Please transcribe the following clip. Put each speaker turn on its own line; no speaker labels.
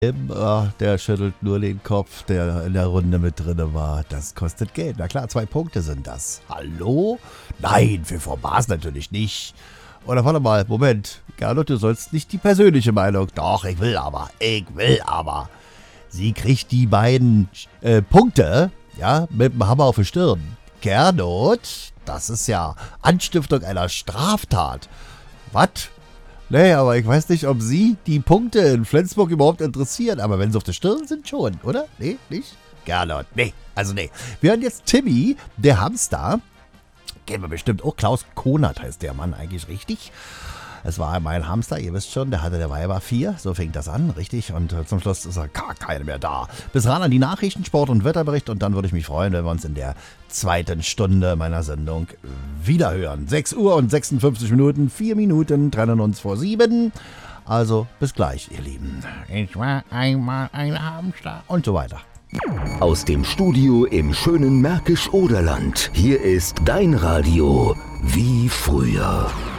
Der schüttelt nur den Kopf, der in der Runde mit drinne war. Das kostet Geld. Na klar, 2 Punkte sind das. Hallo? Nein, für Frau Maas natürlich nicht. Oder warte mal, Moment. Gernot, du sollst nicht die persönliche Meinung. Doch, ich will aber. Sie kriegt die beiden Punkte, ja, mit dem Hammer auf die Stirn. Gernot, das ist ja Anstiftung einer Straftat. Was? Nee, aber ich weiß nicht, ob Sie die Punkte in Flensburg überhaupt interessieren. Aber wenn sie auf der Stirn sind, schon, oder? Nee, nicht? Gernot, nee. Wir hören jetzt Timmy, der Hamster. Kennen wir bestimmt auch. Klaus Konert heißt der Mann eigentlich richtig. Es war mein Hamster, ihr wisst schon, der Weiber 4. So fing das an, richtig. Und zum Schluss ist gar keiner mehr da. Bis ran an die Nachrichten, Sport- und Wetterbericht. Und dann würde ich mich freuen, wenn wir uns in der 2. Stunde meiner Sendung wiederhören. 6 Uhr und 56 Minuten, 4 Minuten trennen uns vor 7. Also bis gleich, ihr Lieben. Ich war einmal ein Hamster und so weiter.
Aus dem Studio im schönen Märkisch-Oderland. Hier ist dein Radio wie früher.